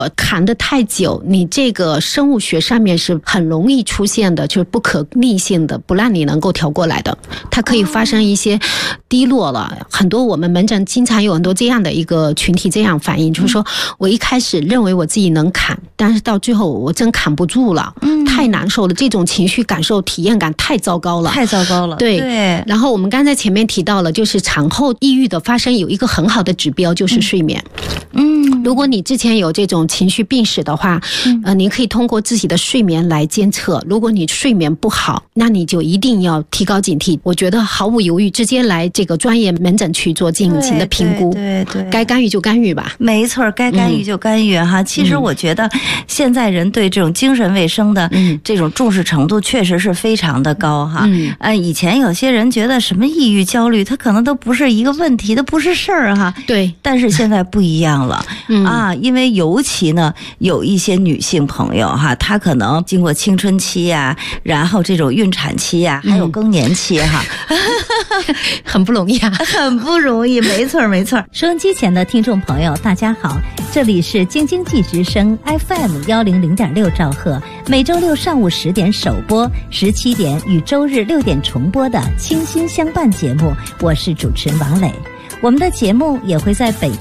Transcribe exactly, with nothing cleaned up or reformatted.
呃，砍得太久，你这个生物学上面是很容易出现的，就是不可逆性的，不让你能够调过来的，它可以发生一些低落了。哦、很多我们门诊经常有很多这样的一个群体这样反应，就是说我一开始认为我自己能砍，但是到最后我真砍不住了，嗯、太难受了，这种情绪感受体验感太糟糕了， 太糟糕了。 对对。然后我们刚才前面提到了，就是产后抑郁的发生有一个很好的指标，就是睡眠。嗯，如果你之前有这种情绪病史的话，呃，你可以通过自己的睡眠来监测。如果你睡眠不好，那你就一定要提高警惕。我觉得毫无犹豫，直接来这个专业门诊去做进行的评估。 对 对, 对， 该干预就干预吧。 没错，该干预就干预哈。嗯、其实我觉得现在人对这种精神卫生的这种重视程度确实是非常的高哈。嗯，呃，以前有些人觉得什么抑郁、焦虑，它可能都不是一个问题，它不是事儿哈。 对， 但是现在不一样了。嗯、啊，因为尤其呢，有一些女性朋友哈，她可能经过青春期呀、啊，然后这种孕产期呀、啊，还有更年期哈，嗯、 很不容易啊， 很不容易，没错没错。收音机前的听众朋友，大家好，这里是京津冀之声 F M 幺零零点六兆赫，每周六上午十点首播，十七点与周日六点重播的清新相伴节目，我是主持人王磊。我们的节目也会在北